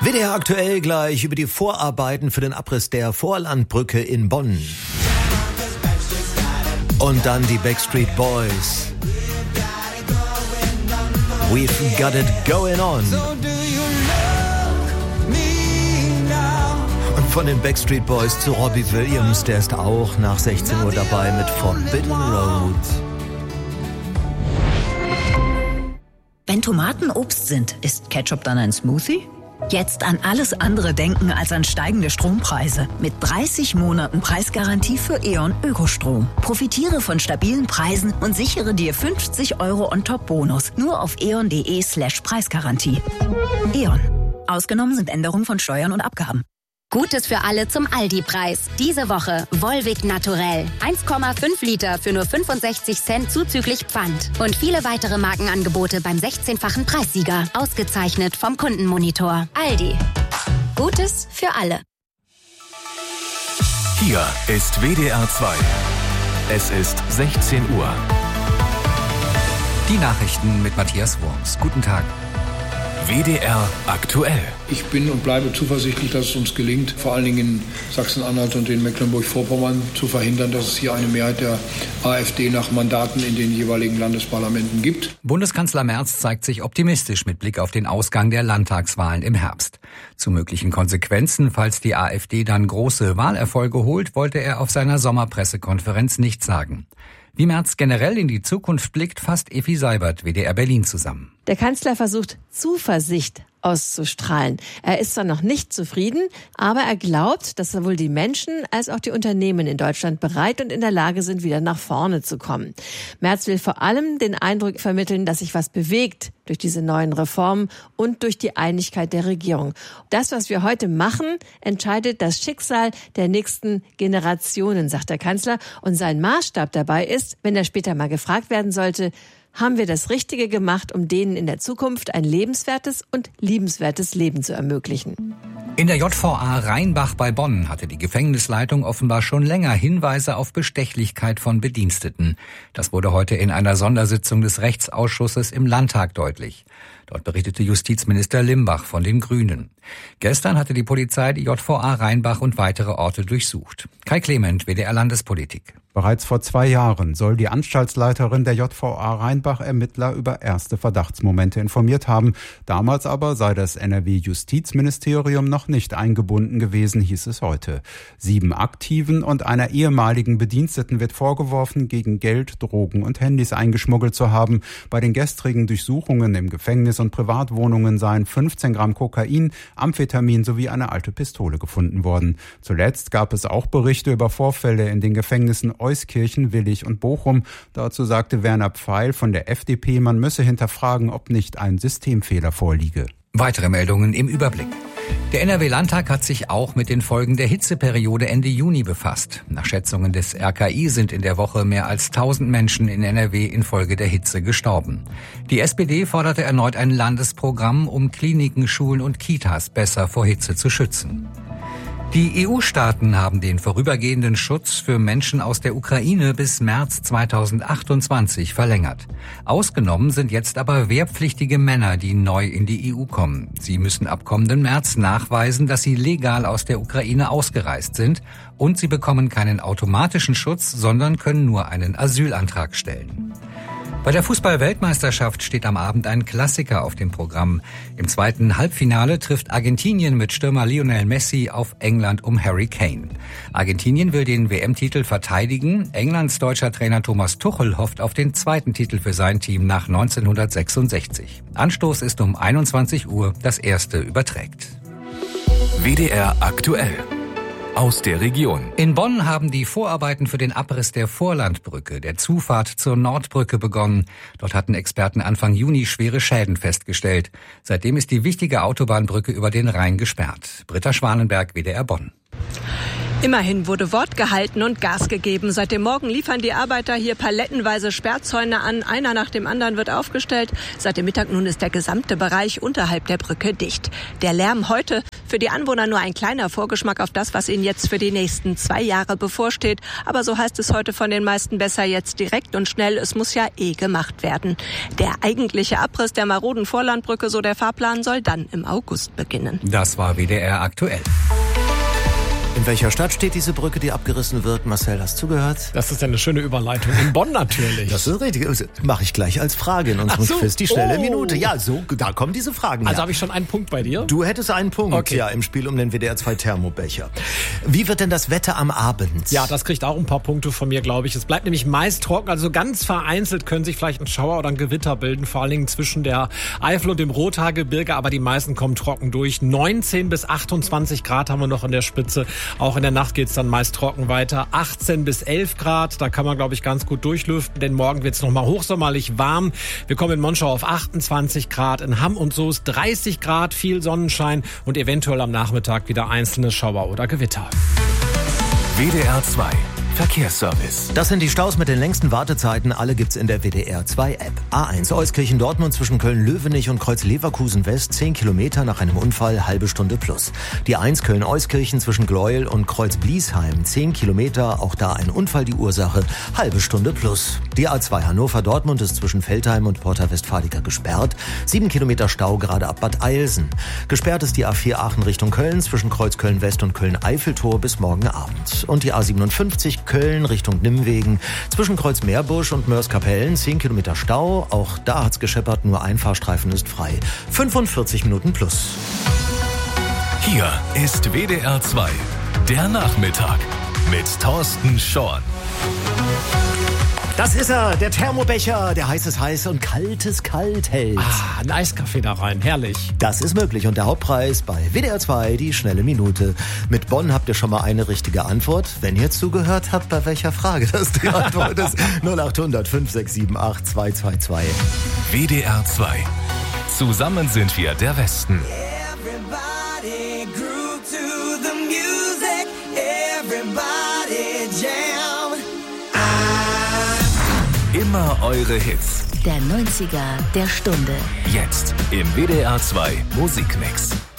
WDR aktuell gleich über die Vorarbeiten für den Abriss der Vorlandbrücke in Bonn. Und dann die Backstreet Boys. We've got it going on. Und von den Backstreet Boys zu Robbie Williams, der ist auch nach 16 Uhr dabei mit Forbidden Road. Wenn Tomaten Obst sind, ist Ketchup dann ein Smoothie? Jetzt an alles andere denken als an steigende Strompreise. Mit 30 Monaten Preisgarantie für E.ON Ökostrom. Profitiere von stabilen Preisen und sichere dir 50 € On-Top-Bonus. Nur auf eon.de/Preisgarantie. E.ON. Ausgenommen sind Änderungen von Steuern und Abgaben. Gutes für alle zum Aldi-Preis. Diese Woche Volvic Naturell. 1,5 Liter für nur 65 Cent zuzüglich Pfand. Und viele weitere Markenangebote beim 16-fachen Preissieger. Ausgezeichnet vom Kundenmonitor. Aldi. Gutes für alle. Hier ist WDR 2. Es ist 16 Uhr. Die Nachrichten mit Matthias Wurms. Guten Tag. WDR aktuell. Ich bin und bleibe zuversichtlich, dass es uns gelingt, vor allen Dingen in Sachsen-Anhalt und in Mecklenburg-Vorpommern zu verhindern, dass es hier eine Mehrheit der AfD nach Mandaten in den jeweiligen Landesparlamenten gibt. Bundeskanzler Merz zeigt sich optimistisch mit Blick auf den Ausgang der Landtagswahlen im Herbst. Zu möglichen Konsequenzen, falls die AfD dann große Wahlerfolge holt, wollte er auf seiner Sommerpressekonferenz nichts sagen. Wie Merz generell in die Zukunft blickt, fasst Effi Seibert, WDR Berlin, zusammen. Der Kanzler versucht, Zuversicht auszustrahlen. Er ist zwar noch nicht zufrieden, aber er glaubt, dass sowohl die Menschen als auch die Unternehmen in Deutschland bereit und in der Lage sind, wieder nach vorne zu kommen. Merz will vor allem den Eindruck vermitteln, dass sich was bewegt durch diese neuen Reformen und durch die Einigkeit der Regierung. Das, was wir heute machen, entscheidet das Schicksal der nächsten Generationen, sagt der Kanzler. Und sein Maßstab dabei ist, wenn er später mal gefragt werden sollte, haben wir das Richtige gemacht, um denen in der Zukunft ein lebenswertes und liebenswertes Leben zu ermöglichen. In der JVA Rheinbach bei Bonn hatte die Gefängnisleitung offenbar schon länger Hinweise auf Bestechlichkeit von Bediensteten. Das wurde heute in einer Sondersitzung des Rechtsausschusses im Landtag deutlich. Dort berichtete Justizminister Limbach von den Grünen. Gestern hatte die Polizei die JVA Rheinbach und weitere Orte durchsucht. Kai Clement, WDR Landespolitik. Bereits vor 2 Jahren soll die Anstaltsleiterin der JVA Rheinbach Ermittler über erste Verdachtsmomente informiert haben. Damals aber sei das NRW-Justizministerium noch nicht eingebunden gewesen, hieß es heute. 7 Aktiven und einer ehemaligen Bediensteten wird vorgeworfen, gegen Geld, Drogen und Handys eingeschmuggelt zu haben. Bei den gestrigen Durchsuchungen im Gefängnis und Privatwohnungen seien 15 Gramm Kokain, Amphetamin sowie eine alte Pistole gefunden worden. Zuletzt gab es auch Berichte über Vorfälle in den Gefängnissen Euskirchen, Willich und Bochum. Dazu sagte Werner Pfeil von der FDP, man müsse hinterfragen, ob nicht ein Systemfehler vorliege. Weitere Meldungen im Überblick. Der NRW-Landtag hat sich auch mit den Folgen der Hitzeperiode Ende Juni befasst. Nach Schätzungen des RKI sind in der Woche mehr als 1000 Menschen in NRW infolge der Hitze gestorben. Die SPD forderte erneut ein Landesprogramm, um Kliniken, Schulen und Kitas besser vor Hitze zu schützen. Die EU-Staaten haben den vorübergehenden Schutz für Menschen aus der Ukraine bis März 2028 verlängert. Ausgenommen sind jetzt aber wehrpflichtige Männer, die neu in die EU kommen. Sie müssen ab kommenden März nachweisen, dass sie legal aus der Ukraine ausgereist sind, und sie bekommen keinen automatischen Schutz, sondern können nur einen Asylantrag stellen. Bei der Fußball-Weltmeisterschaft steht am Abend ein Klassiker auf dem Programm. Im zweiten Halbfinale trifft Argentinien mit Stürmer Lionel Messi auf England um Harry Kane. Argentinien will den WM-Titel verteidigen. Englands deutscher Trainer Thomas Tuchel hofft auf den zweiten Titel für sein Team nach 1966. Anstoß ist um 21 Uhr, das erste überträgt. WDR aktuell. Aus der Region. In Bonn haben die Vorarbeiten für den Abriss der Vorlandbrücke, der Zufahrt zur Nordbrücke, begonnen. Dort hatten Experten Anfang Juni schwere Schäden festgestellt. Seitdem ist die wichtige Autobahnbrücke über den Rhein gesperrt. Britta Schwanenberg, WDR Bonn. Immerhin wurde Wort gehalten und Gas gegeben. Seit dem Morgen liefern die Arbeiter hier palettenweise Sperrzäune an. Einer nach dem anderen wird aufgestellt. Seit dem Mittag nun ist der gesamte Bereich unterhalb der Brücke dicht. Der Lärm heute für die Anwohner nur ein kleiner Vorgeschmack auf das, was ihnen jetzt für die nächsten 2 Jahre bevorsteht. Aber so heißt es heute von den meisten besser jetzt direkt und schnell. Es muss ja gemacht werden. Der eigentliche Abriss der maroden Vorlandbrücke, so der Fahrplan, soll dann im August beginnen. Das war WDR aktuell. In welcher Stadt steht diese Brücke, die abgerissen wird? Marcel, hast du zugehört? Das ist eine schöne Überleitung. In Bonn natürlich. Das ist richtig. Mache ich gleich als Frage in unserem Quiz. Die schnelle Minute. Ja, so, da kommen diese Fragen. Also habe ich schon einen Punkt bei dir? Du hättest einen Punkt, okay. Ja, im Spiel um den WDR 2 Thermobecher. Wie wird denn das Wetter am Abend? Ja, das kriegt auch ein paar Punkte von mir, glaube ich. Es bleibt nämlich meist trocken. Also ganz vereinzelt können sich vielleicht ein Schauer oder ein Gewitter bilden. Vor allen Dingen zwischen der Eifel und dem Rothaargebirge. Aber die meisten kommen trocken durch. 19 bis 28 Grad haben wir noch in der Spitze. Auch in der Nacht geht es dann meist trocken weiter. 18 bis 11 Grad, da kann man, glaube ich, ganz gut durchlüften, denn morgen wird es nochmal hochsommerlich warm. Wir kommen in Monschau auf 28 Grad, in Hamm und Soest 30 Grad, viel Sonnenschein und eventuell am Nachmittag wieder einzelne Schauer oder Gewitter. WDR 2 Verkehrsservice. Das sind die Staus mit den längsten Wartezeiten. Alle gibt's in der WDR 2 App. A1 Euskirchen-Dortmund zwischen Köln-Löwenich und Kreuz-Leverkusen-West 10 Kilometer nach einem Unfall, halbe Stunde plus. Die 1 Köln-Euskirchen zwischen Gleuel und Kreuz-Bliesheim 10 Kilometer, auch da ein Unfall die Ursache, halbe Stunde plus. Die A2 Hannover-Dortmund ist zwischen Feldheim und Porta Westfalica gesperrt. 7 Kilometer Stau gerade ab Bad Eilsen. Gesperrt ist die A4 Aachen Richtung Köln zwischen Kreuz Köln-West und Köln-Eiffeltor bis morgen Abend. Und die A57 Köln Richtung Nimwegen zwischen Kreuz Meerbusch und Mörs-Kapellen 10 Kilometer Stau. Auch da hat's gescheppert, nur ein Fahrstreifen ist frei. 45 Minuten plus. Hier ist WDR 2, der Nachmittag mit Thorsten Schorn. Das ist er, der Thermobecher, der heißes heiß und kaltes kalt hält. Ein Eiskaffee da rein, herrlich. Das ist möglich und der Hauptpreis bei WDR 2, die schnelle Minute. Mit Bonn habt ihr schon mal eine richtige Antwort. Wenn ihr zugehört habt, bei welcher Frage das die Antwort ist. 0800 5678 222. WDR 2. Zusammen sind wir der Westen. Everybody groove to the music. Everybody jam. Immer eure Hits. Der 90er der Stunde. Jetzt im WDR 2 Musikmix.